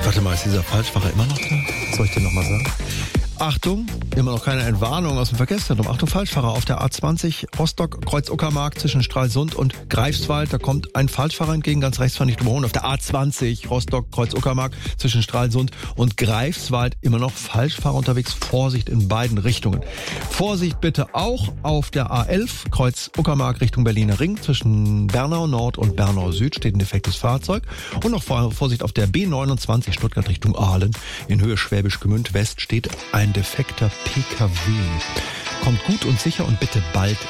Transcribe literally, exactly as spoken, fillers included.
Warte mal, ist dieser Falschfahrer immer noch da? Soll ich dir nochmal sagen? Achtung, immer noch keine Entwarnung aus dem Verkehrszentrum. Achtung, Falschfahrer auf der A zwanzig Rostock, Kreuz Uckermark zwischen Stralsund und Greifswald. Da kommt ein Falschfahrer entgegen, ganz rechts fahren nicht überholen. Auf der A zwanzig Rostock, Kreuz Uckermark zwischen Stralsund und Greifswald immer noch Falschfahrer unterwegs. Vorsicht in beiden Richtungen. Vorsicht bitte auch auf der A elf Kreuz Uckermark Richtung Berliner Ring. Zwischen Bernau Nord und Bernau Süd steht ein defektes Fahrzeug. Und noch Vorsicht auf der B neunundzwanzig Stuttgart Richtung Aalen. In Höhe Schwäbisch Gmünd West steht ein defekter P K W. Kommt gut und sicher und bitte bald